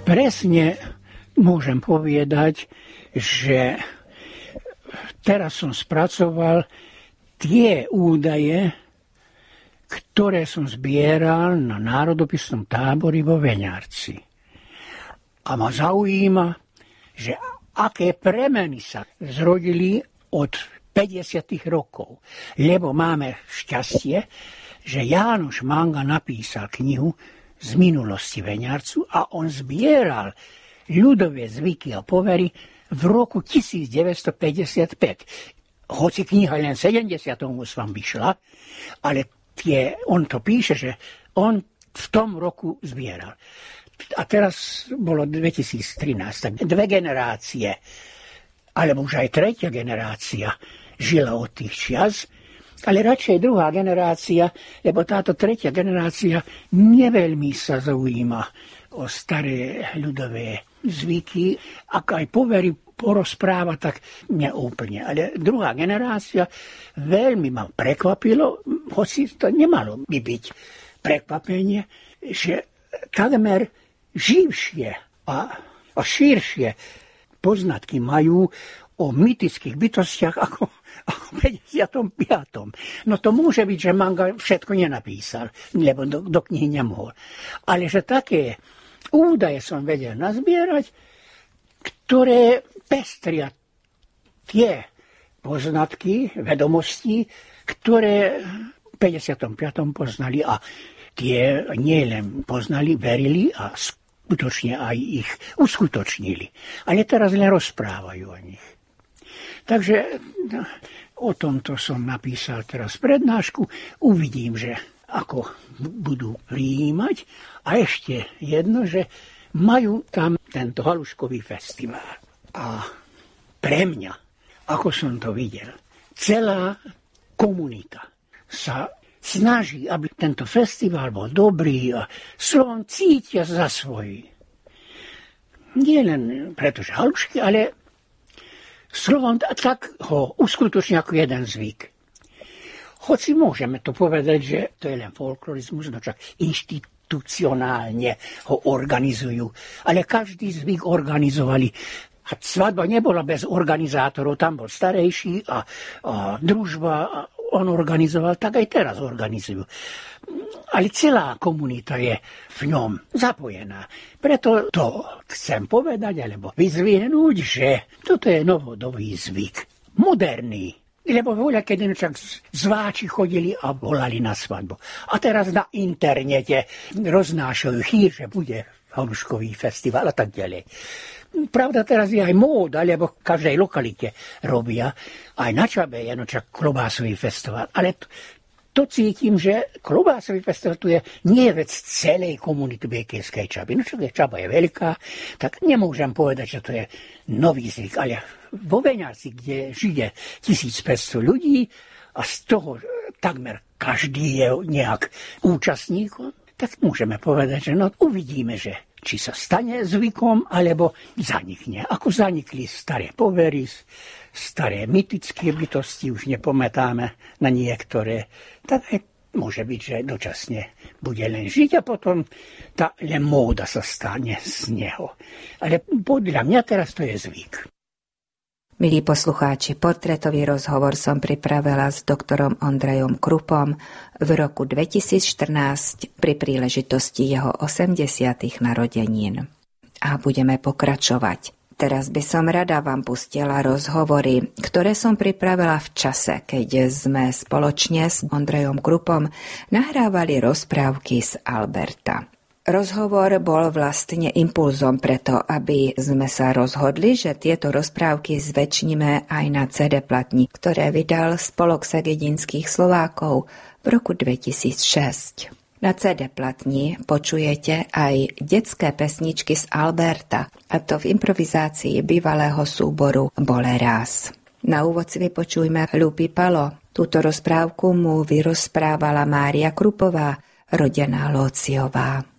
Presne môžem povedať, že teraz som spracoval tie údaje, ktoré som zbieral na národopisnom tábori vo Veňarci. A ma zaujíma, že aké premeny sa zrodili od 50. rokov. Lebo máme šťastie, že Jánoš Manga napísal knihu z minulosti Veňarcu a on zbieral ľudové zvyky a povery v roku 1955. Hoci kniha len 78. vyšla, ale on to píše, že on v tom roku zbieral. A teraz bolo 2013, tak 2 generácie, alebo už aj 3. generácia žila od tých čias, ale radšej 2. generácia, lebo táto 3. generácia neveľmi sa zaujíma o staré ľudové zvyky, ak aj povery porozpráva, tak neúplne. Ale 2. generácia veľmi ma prekvapilo, hoci to nemalo by byť prekvapenie, že takmer živšie a širšie poznatky majú o mytických bytostiach ako v 55. No to môže byť, že Manga všetko nenapísal, lebo do knihy nemohol. Ale že také údaje som vedel nazbierať, ktoré pestria tie poznatky, vedomosti, ktoré v 55. poznali a tie nielen poznali, verili a skutočne aj ich uskutočnili. Ale teraz len rozprávajú o nich. Takže o tomto som napísal teraz prednášku. Uvidím, že ako budú prijímať. A ešte jedno, že majú tam tento haluškový festival. A pre mňa, ako som to videl, celá komunita sa snaží, aby tento festival bol dobrý a slovom cítia za svoj. Nie len preto, že halušky, ale slovom tak ho uskutočne ako jeden zvyk. Hoci môžeme to povedať, že to je len folklorizmus, no čak inštitucionálne ho organizujú. Ale každý zvyk organizovali. A svadba nebola bez organizátorov, tam bol starejší a družba, on organizoval, tak aj teraz organizujú. Ale celá komunita je v ňom zapojená. Preto to chcem povedať, alebo vyzvihnúť, že toto je novodobý zvyk. Moderný. Lebo voľa, keď však zváči chodili a volali na svadbu. A teraz na internete roznášajú chýr, že bude haluškový festival a tak ďalej. Pravda, teraz je aj móda, lebo v každej lokalite robia. Aj na Čabe je čak klobásový festival. Ale to cítim, že klobásový festival tu je nie vec celej komunity Bekejskej Čaby. No čo je, Čaba je veľká, tak nemôžem povedať, že to je nový zvyk. Ale vo Veňarci, kde žije 1500 ľudí a z toho takmer každý je nejak účastníkom, tak môžeme povedať, že no uvidíme, že či sa stane zvykom, alebo zanikne. Ako zanikli staré povery, staré mytické bytosti, už nepamätáme na niektoré, tak aj môže byť, že dočasne bude len žiť a potom tá len móda sa stane z neho. Ale podľa mňa teraz to je zvyk. Milí poslucháči, portrétový rozhovor som pripravila s doktorom Ondrejom Krupom v roku 2014 pri príležitosti jeho 80. narodenín. A budeme pokračovať. Teraz by som rada vám pustila rozhovory, ktoré som pripravila v čase, keď sme spoločne s Ondrejom Krupom nahrávali rozprávky z Alberta. Rozhovor bol vlastne impulzom preto, aby sme sa rozhodli, že tieto rozprávky zväčšníme aj na CD platni, ktoré vydal Spolok segedinských Slovákov v roku 2006. Na CD platni počujete aj detské pesničky z Alberta, a to v improvizácii bývalého súboru Bolerás. Na úvod si vypočujme Ľupy Palo. Túto rozprávku mu vyrozprávala Mária Krupová, rodená Lóciová.